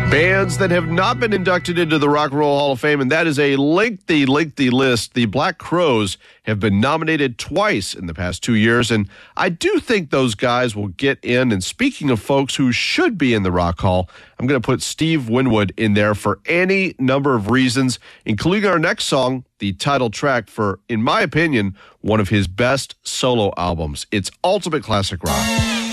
Bands that have not been inducted into the Rock and Roll Hall of Fame, and that is a lengthy list. The Black Crowes have been nominated twice in the past 2 years, and I do think those guys will get in. And speaking of folks who should be in the Rock Hall, I'm going to put Steve Winwood in there for any number of reasons, including our next song, the title track for, in my opinion, one of his best solo albums. It's ultimate classic rock.